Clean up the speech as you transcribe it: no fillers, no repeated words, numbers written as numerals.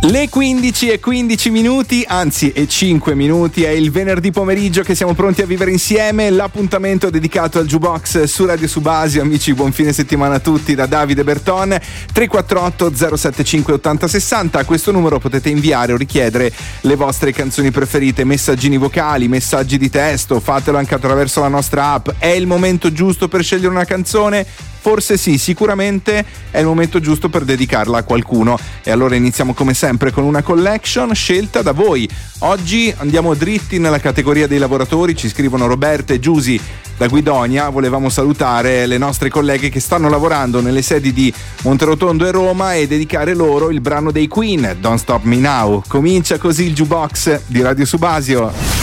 Le 15:15, anzi e 5 minuti, è il venerdì pomeriggio che siamo pronti a vivere insieme, l'appuntamento dedicato al Jukebox su Radio Subasio. Amici, buon fine settimana a tutti da Davide Berton. 348 075 8060, a questo numero potete inviare o richiedere le vostre canzoni preferite, messaggini vocali, messaggi di testo, fatelo anche attraverso la nostra app. È il momento giusto per scegliere una canzone? Forse sì, sicuramente è il momento giusto per dedicarla a qualcuno. E allora iniziamo come sempre con una collection scelta da voi. Oggi andiamo dritti nella categoria dei lavoratori, ci scrivono Roberta e Giusy da Guidonia. Volevamo salutare le nostre colleghe che stanno lavorando nelle sedi di Monterotondo e Roma e dedicare loro il brano dei Queen, Don't Stop Me Now. Comincia così il Jukebox di Radio Subasio.